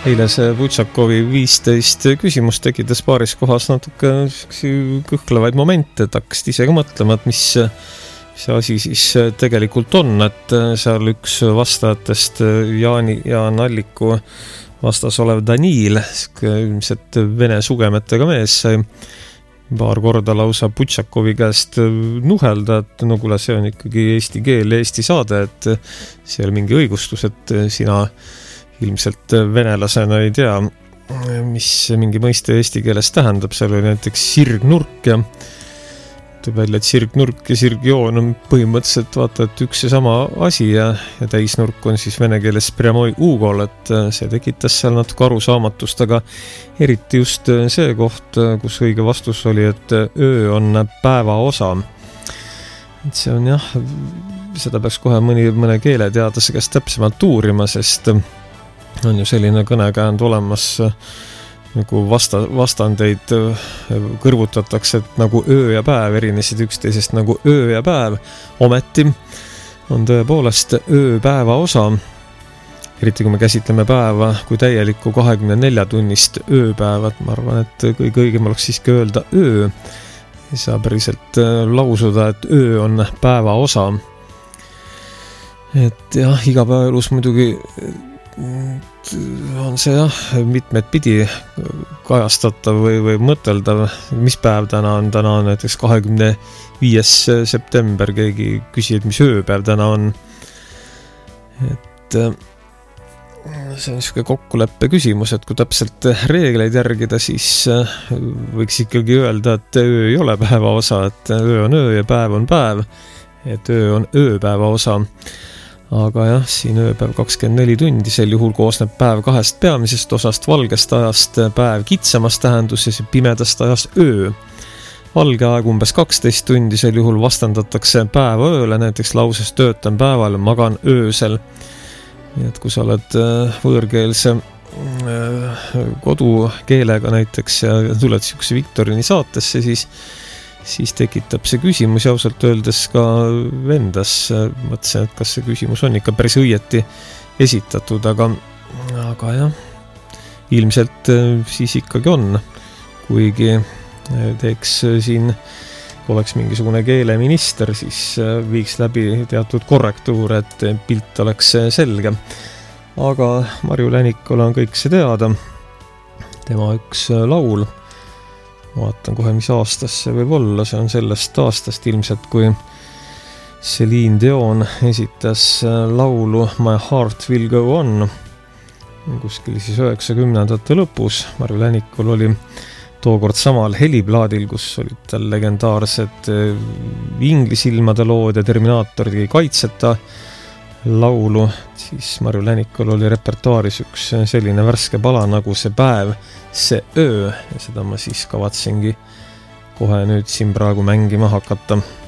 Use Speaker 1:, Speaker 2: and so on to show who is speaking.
Speaker 1: Eile see Butšakovi 15 küsimust tekitas paaris kohas natuke kõhklevaid momente, et hakkasid ise ka mõtlema, et mis see asi siis tegelikult on, et seal üks vastajatest Jaan Alliku vastas olev Daniil, ilmselt vene sugemetega mees, sai paar korda lausa Butšakovi käest nuhelda, et no kuule, see on ikkagi eesti keel ja eesti saade, et see on mingi õigustus, et sina ilmselt venelasena ei tea, mis mingi mõiste eesti keeles tähendab. Seal oli näiteks sirgnurk ja tuleb välja, et sirgnurk ja sirgjoon on põhimõtteliselt vaata, et üks ja sama asi ja täisnurk on siis vene keeles prямoi ugol, et see tekitas seal natuke arusaamatust, aga eriti just see koht, kus õige vastus oli, et öö on päeva osa. Et see on jah, seda peaks kohe mõne keeleteadlase käest täpsemalt uurima, sest on ju selline kõnekäänd olemas, nagu vastandeid kõrvutatakse, et nagu öö ja päev erinesid üksteisest nagu öö ja päev. Ometi on tõepoolest öö päeva osa, eriti kui me käsitleme päeva kui täielikku 24 tunnist ööpäevat. Ma arvan, et kõige õigem oleks siiski öelda öö. Ei saa päriselt lausuda, et öö on päeva osa. Et jah, igapäevaelus muidugi on see jah, mitmed pidi kajastatav või mõteldav, mis päev täna on näiteks 25. september, keegi küsib, mis ööpäev täna on. Et see on niisugune kokkuleppe küsimus, et kui täpselt reegleid järgida, siis võiks ikkagi öelda, et öö ei ole päeva osa, et öö on öö ja päev on päev, et öö on ööpäeva osa. Aga jah, siin ööpäev 24 tundi, sel juhul koosneb päev kahest peamisest osast, valgest ajast päev kitsamas tähenduses ja pimedast ajast öö. Valge aeg umbes 12 tundi, sel juhul vastandatakse päeva ööle, näiteks lauses töötan päeval, magan öösel. Nii et kui sa oled võõrkeelse kodukeelega näiteks ja tuled siukse Viktorini saatesse, siis tekitab see küsimus ja ausalt öeldes ka vendas mõtlesin, et kas see küsimus on ikka päris õieti esitatud, aga jah, ilmselt siis ikkagi on, kuigi teeks siin, kui oleks mingisugune keeleminister, siis viiks läbi teatud korrektuur, et pilt oleks selge. Aga Marju Länikule on kõik see teada, tema üks laul, vaatan kohe, mis aastas see võib olla, see on sellest aastast ilmselt, kui Celine Dion esitas laulu My Heart Will Go On, kuskil siis 90ndate lõpus. Marju Länikul oli tookord samal heliplaadil, kus olid tal legendaarsed Inglisilmade lood ja Terminaator tegi kaitseta laulu, siis Marju Länikul oli repertuaaris üks selline värske pala nagu See päev, see öö ja seda ma siis kavatsengi kohe nüüd siin praegu mängima hakata.